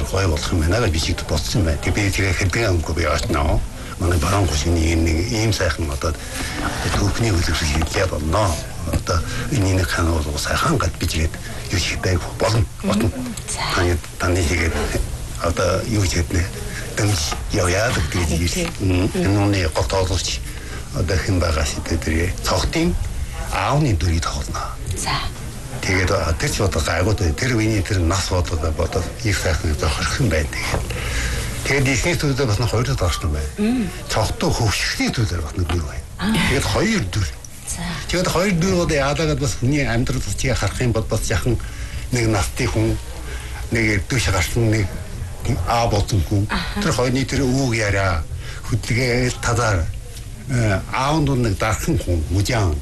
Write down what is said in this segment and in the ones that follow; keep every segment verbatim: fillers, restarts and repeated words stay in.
гоё болох юм байна гэж би чигт бодсон юм байна. Тэгээ би тэгээ хэдэн өнгө би очноо. Манай баруун гүшний нэг ийм сайхан одоо түүхний үлгэр хийлээ болно. Одоо энэ нэг ханаа бол сайхан гад бичгээд юу хийдэг болно. Отно. Таны таны хийгээд одоо юу хийдэг нэ. Дэмж яваад гэдэг юм. Энэ нь готоолж одоо хэн байгаа шидэдрээ цогтын аавны дүрийг тоглоно. За. Тэгээд тэр ч одоо гайгууд тэр үений тэр нас бодоод бодоод их сайхан зохирох юм байна тэгээд. Тэгээд ихний зүйлээр бас нэг хоёр дахь доош юм байна. Цогтоо хөвшгний зүйлээр бас нэг дүр байна. Тэгээд хоёр дүр. За. Тэгээд хоёр дүр одоо яагаад бас хүний амьдрал чигээ харах юм бол бас яхан нэг насны хүн нэг дэвш гарсан нэг аа болсон хүн. Тэр хоёрны тэр үг яриа хөдөлгөөл тазаар аавд нэг дархан хүн мужаан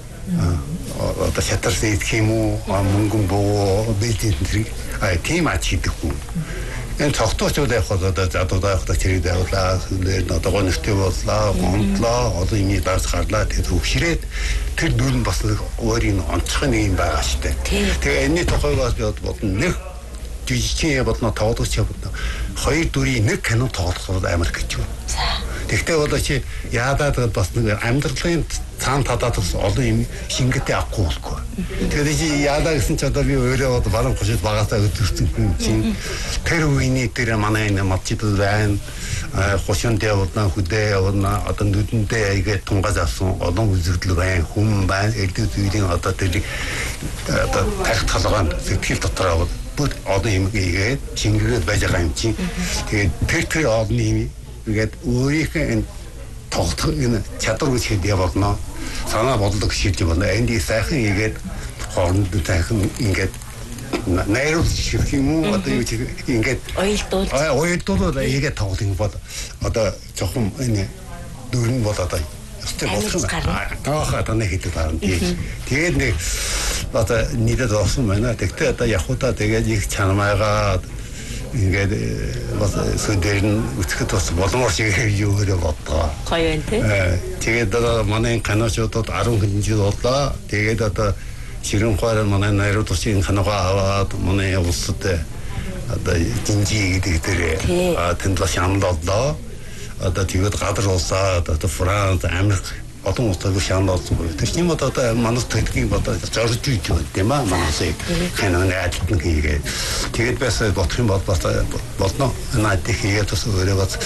одоо шатар зэйдэх юм уу мөнгөн боо бэлдэн тэр а тийм ач хийдэг хүн. Энэ цогтоочод явах одоо задуудаа явах тэрийг давлаа сүлээр одоо гонхтой боллоо гомдлоо одоо юм даас гарлаа тэр хөвшрээд тэр дүр нь бас өөрийн онцгой нэг юм байгаа штэ. Тэгээ энэний тухайгаас би бодно нэг жижигхэн болно тоглож явна. Хоёр дүрийн нэг кино тоглох амар гэж байна. Тэгтээ болоо чи яадаад бас нэг амьдралын цаан татаад бас олон юм шингээтэй авахгүй болохгүй. Тэгээд чи яадаа гэсэн ч одоо би өөрөө одоо баруун гушид багасаа өдөрсөн хүн чинь тэр үений тэр манай энэ модчид байна. Хошонд явуулна хөдөө явуулна одоо нүдэндээ айгээ тунгаж авсан олон үзэгдэл байна хүн байна. Элдв зүйлийн одоо тэр одоо тарих толгойн сэтгэл дотор аваад бүр олон юм ийгээд шингээгээд байж байгаа юм чинь. Тэгээд тэр тэр олон юм ингээд өөрийнхөө энэ тогтох энэ чадвар гэж хэлээ болно. Санаа бодлого шилж болно. Энд сайхан ийгээд хооронд сайхан ингээд найруулж ширх юм уу одоо юу ч ингээд ойлдуул. Аа ойлдуул ийгээд тоглох юм бол одоо жоохон энэ дөрөн бол одоо өстэй болох юм. Аа танай хэлдэг байна. Тэгээд нэг одоо нийтэд олсон байна. Тэгтээ одоо явхудаа тэгээд их чанамайгаа ингээд бас сүдээр нь үтгэхэд бас боломоор шиг юу өөрөө бодлоо. Гоё байна тий. Тэгээд одоо манай каначуудад арван хэдэн жил боллоо. Тэгээд одоо Ширэнхуйр манай найруулагчийн канагаа аваад манай улсад одоо динжи гэдэг дээр тэнд бас ямлоллоо. Одоо тэгээд гадар улсаад одоо Франц, Америк олон улсад шаналсан буюу. Тэр чинь одоо манайд төлгийн одоо зорж үйж байна тийм аа манайсыг хэнэн ажилтны хийгээд. Тэгээд бас бодох юм бол бас болно. Наад хийгээд бас өөрөө бас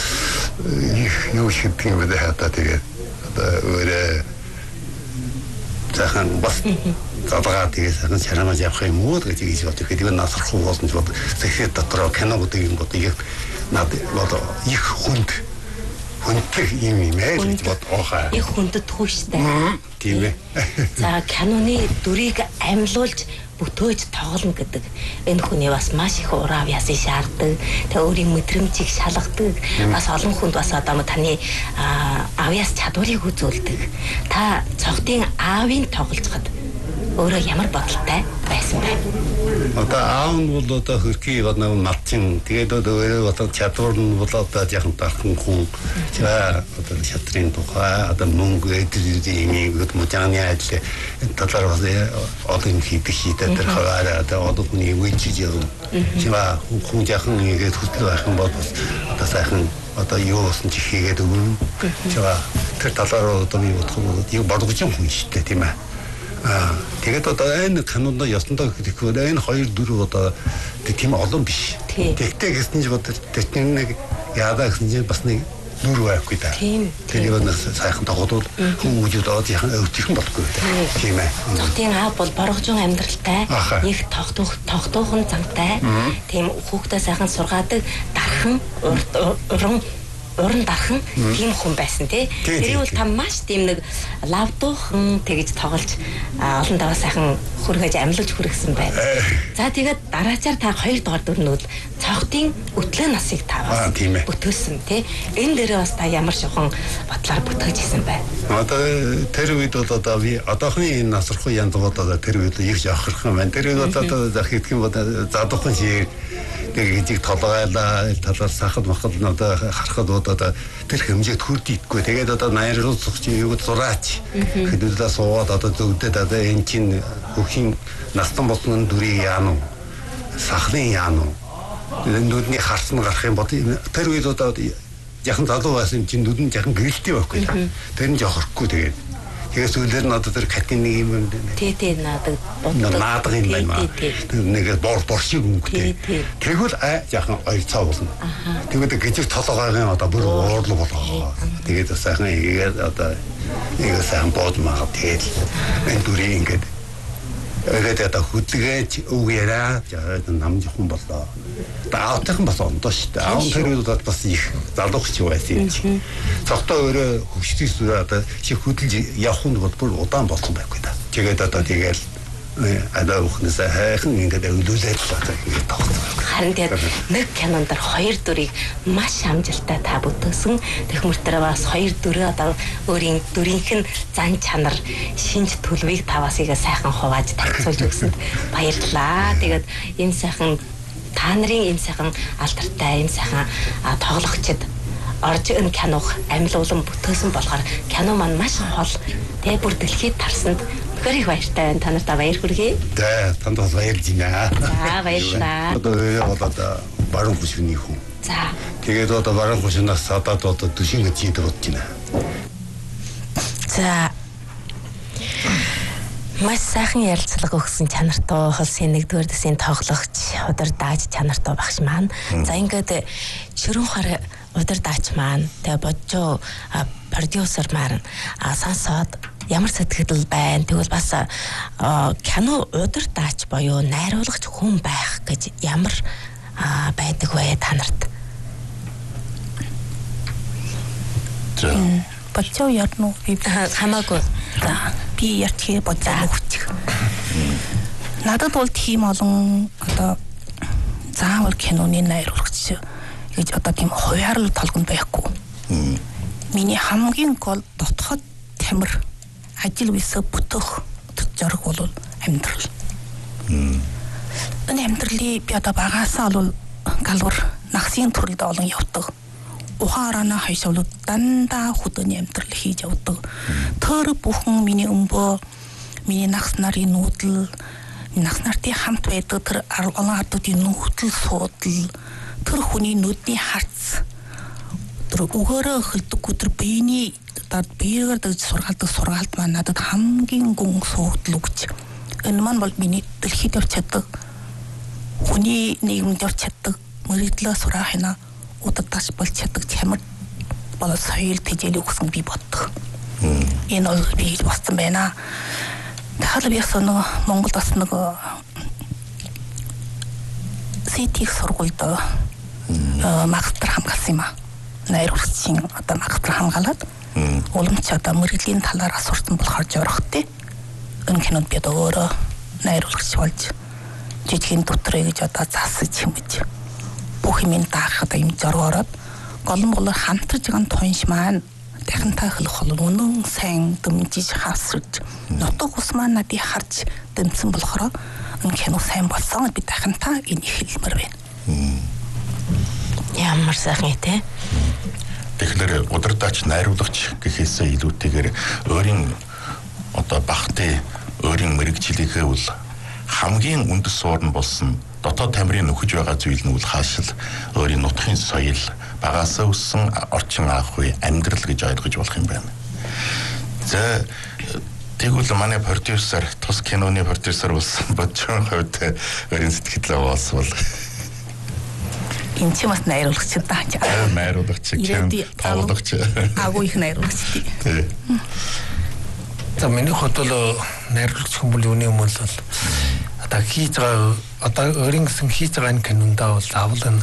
юу шиг юм бэ хата тэгээд одоо өөрөө захан бас задгаа тэгээд саган чарамаж явах юм уу гэж хийж бодох. Тэгээд насрах уу болсон ч бод сэхэд дотор кино гэдэг юм бод их над бод их хүнд хүндлэх юм юм ээ гэж бодоохаа. Их хүндэт хүчтэй. Тийм ээ. За киноны дүрийг амьлуулж бүтөөж тоглоно гэдэг энэ хүний бас маш их ураа ясын шаарддаг. Тэ өөрийн мэдрэмжийг шалгадаг. Бас олон хүнд бас одоо таны авьяас чадварыг үзүүлдэг. Та цогтын аавын тоглолцоход өөрөө ямар бодолтой байсан бэ? Одоо аав нь бол одоо хөрхий нэг малчин тэгээд одоо одоо чадвар нь бол одоо яхан дархан хүн за одоо шатрын тухай одоо мөнгө эдгээр юм мужааны ажил талаар бас одоо хийдэг хийдэг тэр хаваараа одоо одоо хүний үеж явна. Чива хүн яхан игээд хөтлөө байх юм бол одоо сайхан одоо юу болсон чи хийгээд өгнө. Чива тэр талаар одоо би бодох юм бол юу бодгож юм хүн шүү дээ тийм ээ. Аа тэгээд одоо энэ канонда ясандаа гэхгүй энэ хоёр дөрөв одоо тийм олон биш. Тэгтээ гэсэн чинь бодож тэр нэг яадаа гэсэн чинь бас нэг нүр байхгүй да. Тэр юу нэг сайхан тоглоод хүн үжид аваад яхан өвтгөн болохгүй тийм ээ. Цогтын аав бол боргожон амьдралтай, их тогтох тогтоохон замтай, тийм хүүхдээ сайхан сургаадаг, дархан уран уран дархан тийм хүн байсан тий. Тэр бол та маш тийм нэг лавдуухан тэгж тоглож олон даваа сайхан хүргэж амьлуулж хүргэсэн байна. За тэгээд дараачаар та хоёр дахь дүрнүүд цогтын өтлөө насыг таваас бүтээсэн тий. Энэ дээрээ бас та ямар шохон бодлоор бүтгэж исэн бай. Одоо тэр үед бол одоо би одоохны энэ насрахгүй янз бодоо тэр үед их жахархан байна. Тэр үед одоо захидх юм бодоо задуухан шиг нэг толгойлаа талаар сахад махад одоо харахад одоо тэр хэмжээт хүрдэггүй. Тэгээд одоо найруулах чинь юу зураач. Хэдүүлээ суугаад одоо зөвдөд одоо эн чин хөхийн настан болсон дүрийг яана уу? Сахлын яана уу? Нүдний харсан гарах юм бод тэр үед одоо яхан залуу байсан чинь нүд нь яхан гэрэлтэй байхгүй. Тэр нь жохорхгүй тэгээд тэгээс үлээр нь одоо тэр катин нэг юм тий тий наадаг наадаг юм байна. Нэг бор бор шиг өнгөтэй. Тэгвэл яхан хоёр цаа болно. Тэгвэл гिजиг толгойн одоо бүр уурлаг болгоо. Тэгээд сайхан игээд одоо нэг сайн бодмаа тэгээд энэ дүрийн ингээд тэгээд одоо хөдөлгөөч үгээрээ намжихан болоо. Даатхан болсон доо шүү дээ. Аав тэрүүд бас их залууч байсан юм чи. Цогтой өөрөө хөвчтөс одоо шиг хөдөлж явах нь бол бүр удаан болсон байхгүй да. Тэгээд одоо тэгэл адаа ухнаас хайхан ингээд өвлүүлээд байгаа юм тоглосон. Харин тэгээд нэг кинонд хоёр дүрийг маш амжилттай та бүтээсэн. Тэгмэртээ бас хоёр дүрээ одоо өөрийн дүрийнх нь зан чанар, шинж төлөвийг таваасыгаа сайхан хувааж танилцуулж өгсөнд баярлалаа. Тэгээд энэ сайхан та нарын энэ сайхан алдартай энэ сайхан тоглогчид орж ин киног амилуулан бүтээсэн болохоор кино маань маш хол тэгээ бүр дэлхийд тарсанд гэрих баяртай байна. Та нартай баяр хүргэе. За танд бас баярлж байна. За баярлалаа. Одоо одоо баруун хүчний хүн. За. Тэгээд одоо баруун хүчнээс садаад одоо төшингөж ийдэг бодож байна. За. Маш сайхан ярилцлага өгсөн чанартай хол нэгдүгээр дэсийн тоглогч удирдаач чанартай багш маань. За ингээд ширүүн хар удирдаач маань тэгээ боджоо продюсер маань сонсоод ямар сэтгэл байна. Тэгвэл бас кино удирдаач боёо найруулагч хүн байх гэж ямар байдаг вэ та нарт? За боджоо ярно би хамаагүй. За би ярьчих бодзаа хүчих. Надад бол тийм олон одоо заавал киноны найруулагч гэж одоо тийм хуваарл толгонд байхгүй. Миний хамгийн гол дотход тамир ажил висэ бүтэх зориг бол амьдрал. Энэ амьдралыг би одоо багасаа бол галвар нагсын төрөлд олон явдаг. Ухаарана хайшавлууд дандаа хөдөөний амьдрал хийж явдаг. Тэр бүхэн миний өмбөө, миний нагс нарын нүүдэл, нагс нартын хамт байдаг тэр олон ардуудын нүүдэл суудал, тэр хүний нүдний харц, тэр өгөөрөө хөлдөггүй тэр биений одоо биеэр дэж сургаалдаг сургаалт маань надад хамгийн гүн суудал өгч. Энэ маань бол миний дэлхийд явж чаддаг, хүний нийгэмд явж чаддаг, мөрөдлөө сурах хина удагдаж болж чаддаг чамд бол соёл тэжээл өгсөн би боддог. Энэ бол би хийж болсон байна. Дахиад би ясан нэг Монголд бас нэг сэтик сургуульд магистр хамгаалсан юм аа. Найруулагчийн одоо магистр хамгаалаад уламж одоо мөрөглийн талаараа сурсан болохоор жорохтой. Энэ кинонд би одоо өөрөө найруулагч болж жижигэн дотроо гэж одоо засаж хэмэж бүх юм даах одоо юм зоргоороод голон болоор хамтарж байгаа тунш маань дахинтай хөлөх бол үнэн сайн дэмжиж хасрж нутаг ус маань надыг харж дэмсэн болохоор энэ кино сайн болсон би дахинтай энэ хэлмэр байна. Ямар сайхан ээ. Тэгэхээр удирдаач найруулагч гэхээсээ илүүтэйгээр өөрийн одоо багтээ өөрийн мэрэгчлэгээ бол хамгийн үндэс суурн болсон дотоод тамирын нөхөж байгаа зүйл нь үл хаашил өөрийн нутгийн соёл багасаа өссөн орчин аах үе амьдрал гэж ойлгож болох юм байна. За тэгвэл манай продюсер тус киноны продюсер болсон бодчон хувьд өөрийн сэтгэлээ уусвал энэ ч бас найруулагч даа. Найруулагч кино тоглогч агуу их найруулагч. За миний хувьд бол найруулагч хүмүүс юуны юм бол одоо хийж байгаа одоо өөрийн гэсэн хийж байгаа энэ кинондаа бол заавал энэ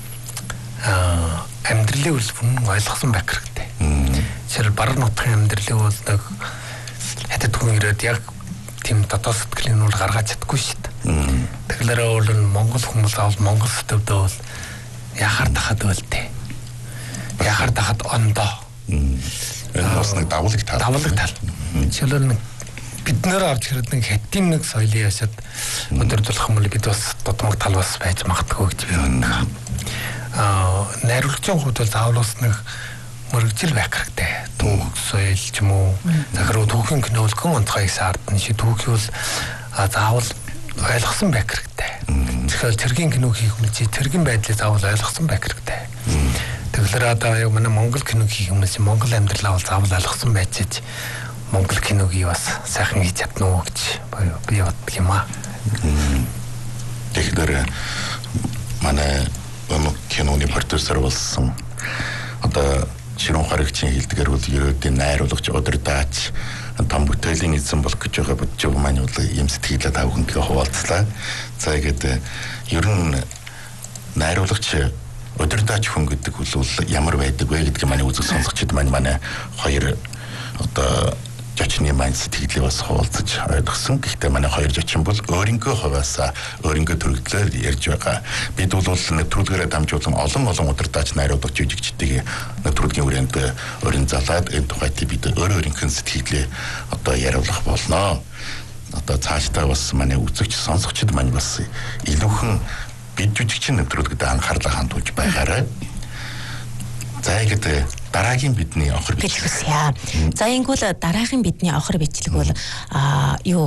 амьдралыг үл бүхэн ойлгосон байх хэрэгтэй. Жишээл бар нутгийн амьдралыг бол нэг хятад хүн ирээд яг тийм дотоод сэтгэлийн нүр гаргаж чаддаггүй шүү дээ. Тэгэхээр бол Монгол хүмүүс авал Монгол сэтгэвдээ бол яхаар тахад байлтээ. Яхаар тахад ондоо. Энэ бас нэг давлаг тал. Давлаг тал. Жишээл нэг бид нэр авч ирээд нэг хятадын нэг соёлын яшаад өдөржүүлэх юм бол бид бас дутмаг тал бас байж магадгүй гэж би боддог. Аа найруулагчийн хувьд бол заавал нэг мөрөгжил байх хэрэгтэй. Түүх соёл ч юм уу. Захируу түүхийн кино бол гэн онцгой хийсэн ард нь ши түүхий бол заавал ойлгосон байх хэрэгтэй. Тэгэхээр цэргийн кино хийх юм чи цэргийн байдлыг заавал ойлгосон байх хэрэгтэй. Тэгэхээр одоо яг манай Монгол кино хийх юм чи Монгол амьдралаа заавал ойлгосон байцээж Монгол киногийг бас сайхан хийж чадна уу гэж би боддог юм аа. Тэгэхээр манай киноны продюсер болсон одоо Ширүүн харагчийн хэлдгээр бол ерөөдийн найруулагч удирдаач том бүтээлийн эзэн болох гэж байгаа бодож байгаа маань бол юм сэтгэлээ тав хүнтэй хуваалцлаа. За ингээд ер нь найруулагч удирдаач хүн гэдэг бол ямар байдаг вэ гэдгийг манай үзэг сонсогчид маань манай хоёр одоо жочны маань сэтгэлээ бас хуваалцаж ойлгосон. Гэхдээ манай хоёр жочин бол өөрийнхөө хувьасаа өөрийнхөө төрөлдлөөр ярьж байгаа. Бид бол нэвтрүүлгээрээ дамжуулан олон олон удирдаач найруулагч жүжигчдийг нэвтрүүлгийн хүрээнд өөрийн залаад энэ тухайд бид өөр өөрийнхөө сэтгэлээ одоо яриулах болно. Одоо цаашдаа бас манай үзэгч сонсогчид маань бас илүүхэн бид жүжигчин нэвтрүүлгэд анхаарлаа хандуулж байгаарай. За ингээд дараагийн бидний охор бичлэг. За ингэвэл дараагийн бидний охор бичлэг бол аа юу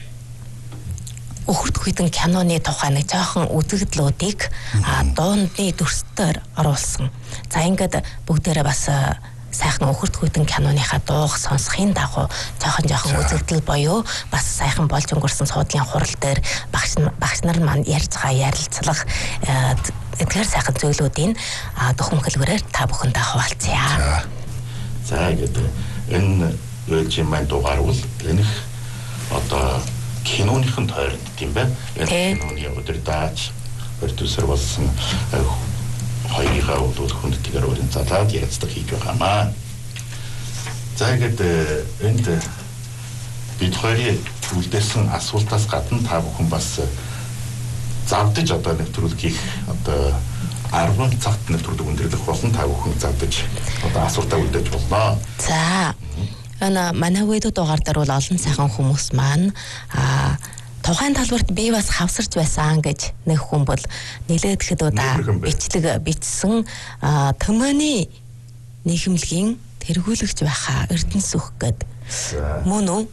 өхөрт хүйтэн киноны тухай нэг жоохон үзэгдлүүдийг дуундны дүрстээр оруулсан. За ингээд бүгдээрээ бас сайхан өхөрт хүйтэн киноныхаа дууг сонсохын дагуу жоохон жоохон үзэгдэл боيو бас сайхан болж өнгөрсөн суудлын хурал дээр багш багш нар маань ярьж байгаа ярилцлага эдгээр сайхан зөвлөдийн дөхөн хэлбэрээр та бүхэндээ хуваалцъя. За гэдэг энэ үйлчийн маань дугаар бол энэ одоо киноныхын тойронд тийм байна. Энэ киноны удирдаач продюсер болсон хоёрыгаа бол хүндтэйгээр өөрийн залаад ярилцдаг хийж байгаамаа. За ингээд энд бид хоёрын үлдээсэн асуултаас гадна та бүхэн бас завдаж одоо нэвтрүүлгийг одоо арван цагт нэвтрүүлэг өндөрлөх болсон та бүхэн завдаж одоо асуултаа үлдээж болно. За энэ манай видео дугаар дээр бол олон сайхан хүмүүс маань аа тухайн талбарт би бас хавсарч байсан гэж нэг хүн бол нэлээд хэд удаа бичлэг бичсэн төмөний нийгэмлэгийн тэргүүлэгч байхаа Эрдэнэс өөх гээд мөн үү?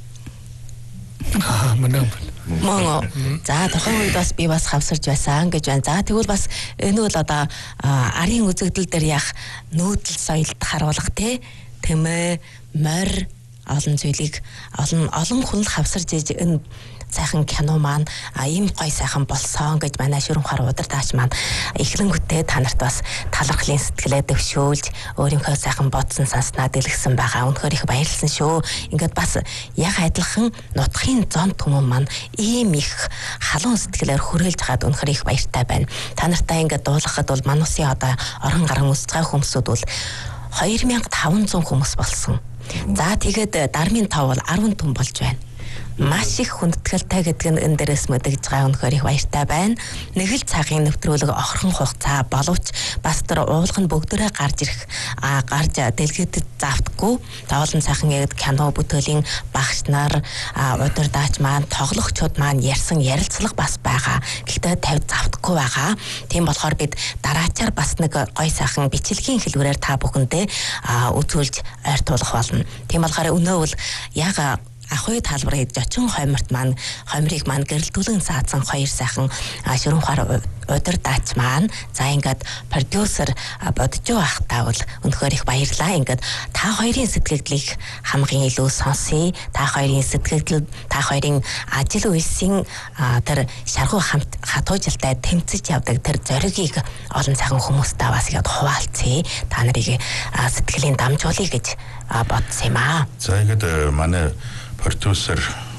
Аа мөн үү? Мөн. За тухайн үед бас би бас хавсарч байсан гэж байна. За тэгвэл бас энэ бол одоо арын үзэгдэл дээр яг нүүдэл соёлд харуулах тэмээ морь олон зүйлийг олон олон хүн л хавсарч иж энэ сайхан кино маань ийм гоё сайхан болсон гэж манай Ширүүн хар удирдаач маань эхлэнгүүтээ та нарт бас талархлын сэтгэлээ дэвшүүлж өөрийнхөө сайхан бодсон санснаа дэлгэсэн байгаа. Үнэхээр их баярлсан шүү. Ингээд бас яг адилхан нутгийн зон түмэн маань ийм их халуун сэтгэлээр хүрээлж хаад үнэхээр их баяртай байна. Та нартай ингээд дуулгахад бол манусын одоо орон гарan үсцгай хүмүүсүүд бол хоёр мянга таван зуун хүмүүс болсон. За тэгээд дармын тав бол арван түн болж байна. Маш их хүндэтгэлтэй гэдэг нь энэ дээрээс мэдэгж байгаа үнэхээр их баяртай байна. Нэг л цагийн нэвтрүүлэг охирхон хугацаа боловч бас тэр уулгын бүгдээрээ гарч ирэх а гарч дэлгэдэд завдаггүй. Тавлан сайхан яг кино бүтээлийн багш нар удирдаач маань тоглогчид маань ярьсан ярилцлага бас байгаа. Гэхдээ тавьд завдаггүй байгаа. Тийм болохоор бид дараачаар бас нэг гой сайхан бичлэгийн хэлбэрээр та бүхэндээ үзүүлж ойртуулах болно. Тийм болохоор өнөө бол яг ахуй талбарыг жочин хойморт маань хоймрыг маань гэрэлтүүлэн заасан хоёр сайхан Ширүүн хар удирдаач маань за ингээд продюсер бодож байхдаа бол үнэхээр их баярлаа. Ингээд та хоёрын сэтгэлдлийг хамгийн илүү сонсъё. Та хоёрын сэтгэл та хоёрын ажил үйлсийн тэр шаргуу хатуужилтай тэмцэж явдаг тэр зоригийг олон сайхан хүмүүстэй бас яг хуваалцъя. Та нарыг сэтгэлийн дамжуулъя гэж бодсон юм аа. За ингээд манай продюсер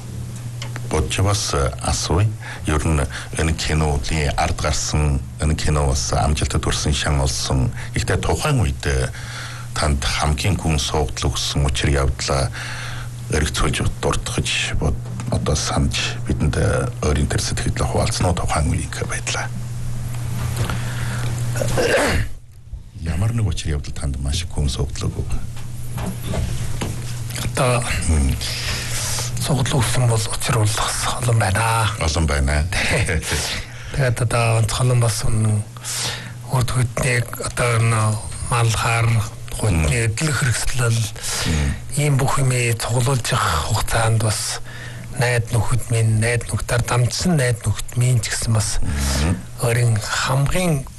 бодчвас асууя. Ер нь энэ киноны ард гарсан энэ кино бас амжилтад хүрсэн шан олсон. Ихтэй тухайн үед танд хамгийн гүн суугдал өгсөн учир явдлаа эргэцүүлж дурдгаж одоо санаж бидэнд өөрийн төр сэтгэлээ хуваалцсан уу тухайн үеийн байдлаа. Ямар нэг учир явдал танд маш гүн суугдал өгөв. Одоо суглал өгсөн бол учир бол олон байна. Олон байна. Тэгээд одоо онцгойлон бас урд хөднийг одоо малхаар гүнний эдлэх хэрэгслэл ийм бүх юмээ цуглуулж явах хугацаанд бас найд нөхөд минь найд нөхдөр дамжсан найд нөхөд минь ч гэсэн бас өөрийн хамгийн